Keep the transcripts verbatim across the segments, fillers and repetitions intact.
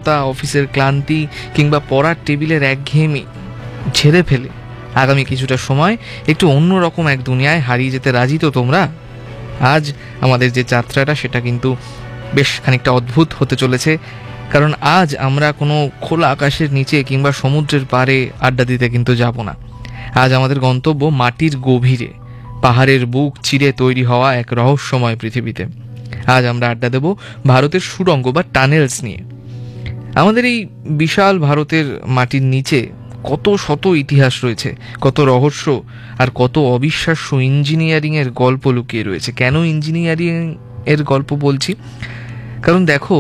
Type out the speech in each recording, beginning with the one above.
ব্যস্ততা, অফিসের ক্লান্তি কিংবা পড়ার টেবিলের একঘেয়েমি ছেড়ে ফেলে আগামী কিছুটা সময় একটু অন্যরকম এক দুনিয়ায় হারিয়ে যেতে রাজি তো তোমরা? আজ আমাদের যে যাত্রাটা সেটা কিন্তু বেশ খানিকটা অদ্ভুত হতে চলেছে, কারণ আজ আমরা কোনো খোলা আকাশের নিচে কিংবা সমুদ্রের পাড়ে আড্ডা দিতে কিন্তু যাব না। আজ আমাদের গন্তব্য মাটির গভীরে, পাহাড়ের বুক চিরে তৈরি হওয়া এক রহস্যময় পৃথিবীতে। আজ আমরা আড্ডা দেব ভারতের সুড়ঙ্গ বা টানেলস নিয়ে। আমাদের এই বিশাল ভারতের মাটির নিচে কত শত ইতিহাস রয়েছে, কত রহস্য আর কত অবিশ্বাস্য ইঞ্জিনিয়ারিংয়ের গল্প লুকিয়ে রয়েছে। কেন ইঞ্জিনিয়ারিং এর গল্প বলছি? কারণ দেখো,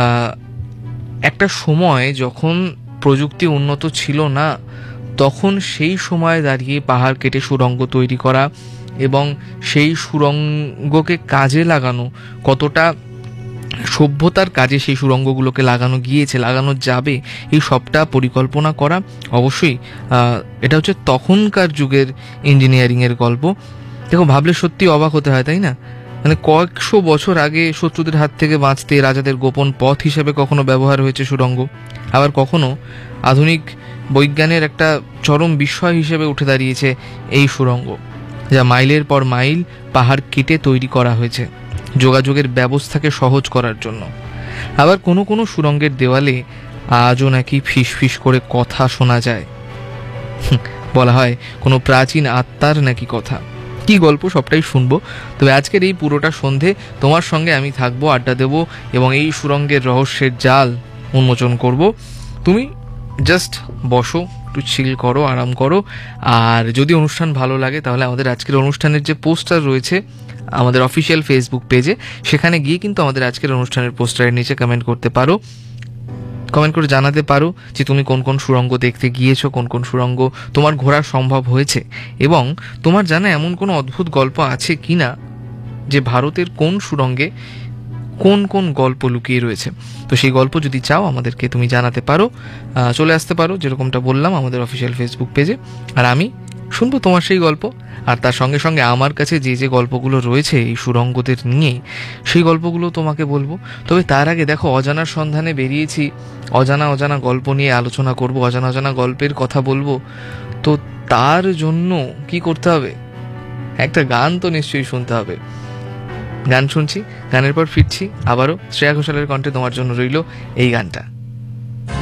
একটা সময় যখন প্রযুক্তি উন্নত ছিল না, তখন সেই সময় দাঁড়িয়ে পাহাড় কেটে সুড়ঙ্গ তৈরি করা এবং সেই সুড়ঙ্গকে কাজে লাগানো, কতটা সভ্যতার কাজে সেই সুড়ঙ্গগুলোকে লাগানো গিয়েছে, লাগানো যাবে, এই সবটা পরিকল্পনা করা। অবশ্যই এটা হচ্ছে তখনকার যুগের ইঞ্জিনিয়ারিংয়ের গল্প। দেখো, ভাবলে সত্যি অবাক হতে হয়, তাই না? মানে কয়েকশো বছর আগে শত্রুদের হাত থেকে বাঁচতে রাজাদের গোপন পথ হিসেবে কখনো ব্যবহার হয়েছে সুড়ঙ্গ, আবার কখনো আধুনিক বৈজ্ঞানের একটা চরম বিস্ময় হিসেবে উঠে দাঁড়িয়েছে এই সুড়ঙ্গ, যা মাইলের পর মাইল পাহাড় কেটে তৈরি করা হয়েছে যোগাযোগের ব্যবস্থাকে সহজ করার জন্য। আবার কোনো কোনো সুড়ঙ্গের দেওয়ালে আজও নাকি ফিস ফিস করে কথা শোনা যায়। বলা হয় কোনো প্রাচীন আত্মার নাকি কথা। কি গল্প, সবটাই শুনবো। তবে আজকের এই পুরোটা সন্ধে তোমার সঙ্গে আমি থাকবো, আড্ডা দেবো এবং এই সুড়ঙ্গের রহস্যের জাল উন্মোচন করব। তুমি জাস্ট বসো, একটু চিল করো, আরাম করো। আর যদি অনুষ্ঠান ভালো লাগে তাহলে আমাদের আজকের অনুষ্ঠানের যে পোস্টার রয়েছে আমাদের অফিসিয়াল ফেসবুক পেজে, সেখানে গিয়ে কিন্তু আমাদের আজকের অনুষ্ঠানের পোস্টারের নিচে কমেন্ট করতে পারো। কমেন্ট করে জানাতে পারো যে তুমি কোন কোন সুড়ঙ্গ দেখতে গিয়েছো, কোন কোন সুড়ঙ্গ তোমার ঘোরা সম্ভব হয়েছে, এবং তোমার জানা এমন কোনো অদ্ভুত গল্প আছে কি না যে ভারতের কোন সুড়ঙ্গে কোন কোন গল্প লুকিয়ে রয়েছে। তো সেই গল্প যদি চাও আমাদেরকে তুমি জানাতে পারো, চলে আসতে পারো যেরকমটা বললাম আমাদের অফিসিয়াল ফেসবুক পেজে। আর আমি শুনবো তোমার সেই গল্প, আর তার সঙ্গে সঙ্গে আমার কাছে যে যে গল্পগুলো রয়েছে এই সুড়ঙ্গদের নিয়ে, সেই গল্পগুলো তোমাকে বলবো। তবে তার আগে দেখো, অজানার সন্ধানে বেরিয়েছি, অজানা অজানা গল্প নিয়ে আলোচনা করব, অজানা অজানা গল্পের কথা বলবো। তো তার জন্য কি করতে হবে? একটা গান তো নিশ্চয়ই শুনতে হবে। গান শুনছি, গানের পর ফিরছি আবারও। শ্রেয়া ঘোষালের কণ্ঠে তোমার জন্য রইল এই গানটা।